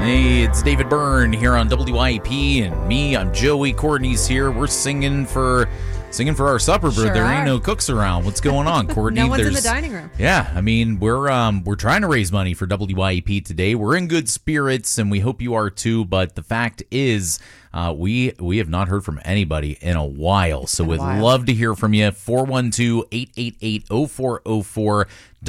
Hey, it's David Byrne here on WIP, and me, I'm Joey. Courtney's here. We're singing for our supper, but there ain't no cooks around. What's going on, Courtney? No one's in the dining room. Yeah, I mean, we're trying to raise money for WIP today. We're in good spirits, and we hope you are too. But the fact is, we have not heard from anybody in a while, so we'd love to hear from you. 412-888-0404.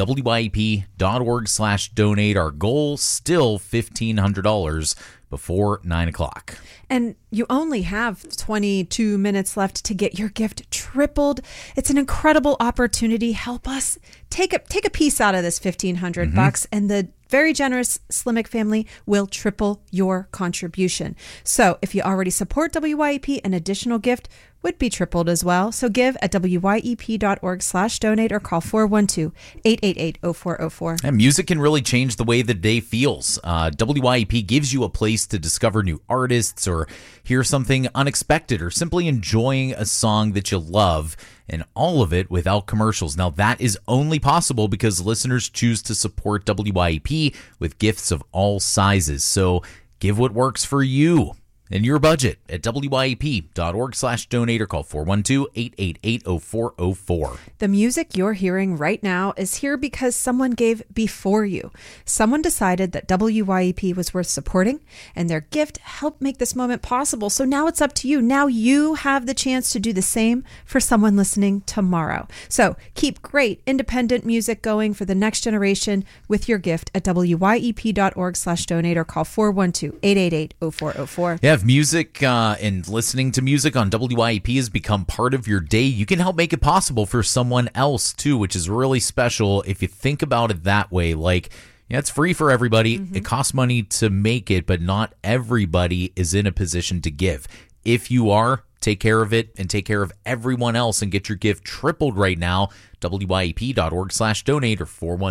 WIP.org/donate. Our goal still $1,500 before 9 o'clock. And you only have 22 minutes left to get your gift tripled. It's an incredible opportunity. Help us take a piece out of this $1,500 and the very generous Slimek family will triple your contribution. So if you already support WIP, an additional gift would be tripled as well. So give at WIEP.org/donate or call 412-888-0404. And music can really change the way the day feels. WIP gives you a place to discover new artists or hear something unexpected or simply enjoying a song that you love, and all of it without commercials. Now, that is only possible because listeners choose to support WIP with gifts of all sizes. So give what works for you and your budget at WIEP.org/donate or call 412-888-0404. The music you're hearing right now is here because someone gave before you. Someone decided that WIEP was worth supporting, and their gift helped make this moment possible. So now it's up to you. Now you have the chance to do the same for someone listening tomorrow. So keep great independent music going for the next generation with your gift at WIEP.org/donate or call 412-888-0404. Yeah, if music and listening to music on WIP has become part of your day, you can help make it possible for someone else too, which is really special if you think about it that way. Like, yeah, it's free for everybody. It costs money to make it, but not everybody is in a position to give. If you are, take care of it and take care of everyone else and get your gift tripled right now. WIEP.org/donate or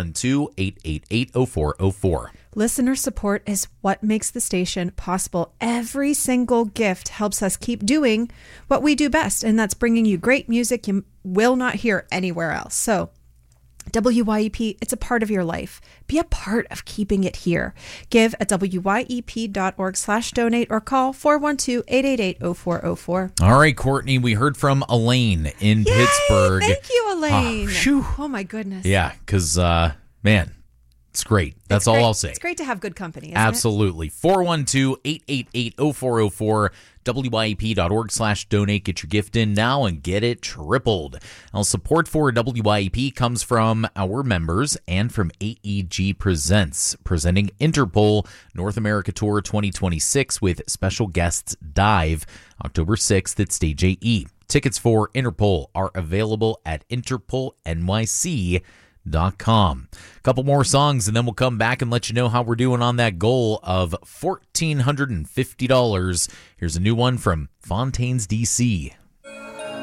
412-888-0404. Listener support is what makes the station possible. Every single gift helps us keep doing what we do best, and that's bringing you great music you will not hear anywhere else. So WIEP, it's a part of your life. Be a part of keeping it here. Give at WIEP.org/donate or call 412-888-0404. All right, Courtney, we heard from Elaine in Pittsburgh. Thank you, Elaine. Oh my goodness. Yeah, because, man, it's great. That's all I'll say. It's great to have good company, isn't Absolutely. 412-888-0404. WIEP.org/donate. Get your gift in now and get it tripled. Now, support for WIEP comes from our members and from AEG Presents, presenting Interpol North America Tour 2026 with special guests Dive, October 6th at Stage AE. Tickets for Interpol are available at interpolnyc.com. A couple more songs and then we'll come back and let you know how we're doing on that goal of $1,450. Here's a new one from Fontaines, DC.